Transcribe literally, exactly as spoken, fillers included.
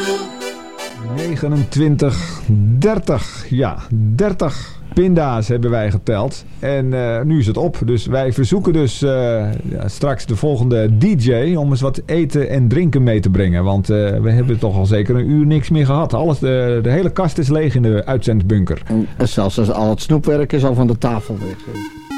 negenentwintig, dertig, ja, dertig pinda's hebben wij geteld. En uh, nu is het op. Dus wij verzoeken dus uh, ja, straks de volgende D J om eens wat eten en drinken mee te brengen. Want uh, we hebben toch al zeker een uur niks meer gehad. Alles, de, de hele kast is leeg in de uitzendbunker. En zelfs als al het snoepwerk is al van de tafel weg.